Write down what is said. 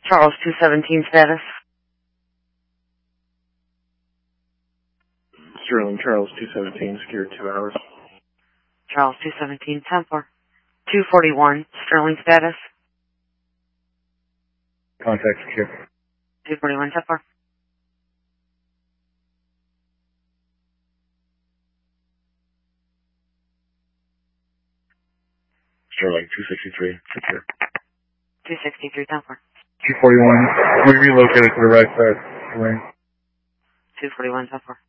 Charles 217 status. Sterling, Charles 217, secure 2 hours. Charles 217, 10-4. 241, Sterling status. Contact secure. 241, 10-4. Sterling 263, secure. 263, 10-4. 241, we relocated to the right side. 241, 10-4.